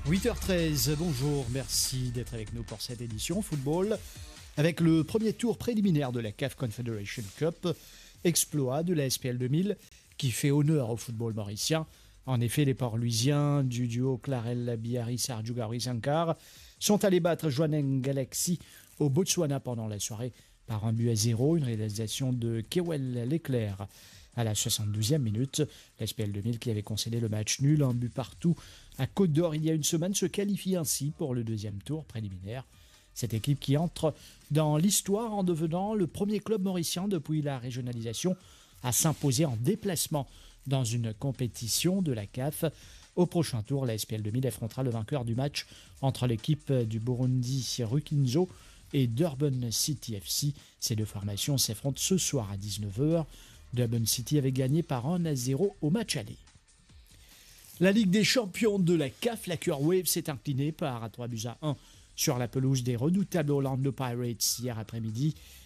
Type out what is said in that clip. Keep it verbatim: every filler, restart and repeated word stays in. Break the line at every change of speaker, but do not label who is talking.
huit heures treize, bonjour, merci d'être avec nous pour cette édition football. Avec le premier tour préliminaire de la C A F Confederation Cup, exploit de la S P L deux mille qui fait honneur au football mauricien. En effet, les Port-Louisiens du duo Clarel Biarri-Sarjougaoui-Sankar sont allés battre Jwaneng Galaxy au Botswana pendant la soirée par un but à zéro, une réalisation de Kewell Leclerc. À la soixante-douzième minute, l'S P L deux mille qui avait concédé le match nul, un but partout à Côte d'Or il y a une semaine, se qualifie ainsi pour le deuxième tour préliminaire. Cette équipe qui entre dans l'histoire en devenant le premier club mauricien depuis la régionalisation à s'imposer en déplacement dans une compétition de la C A F. Au prochain tour, la S P L deux mille affrontera le vainqueur du match entre l'équipe du Burundi Rukinzo et Durban City F C. Ces deux formations s'affrontent ce soir à dix-neuf heures. Durban City avait gagné par un à zéro au match aller. La Ligue des champions de la C A F, la Cure Wave, s'est inclinée par trois buts à un sur la pelouse des redoutables Orlando Pirates hier après-midi.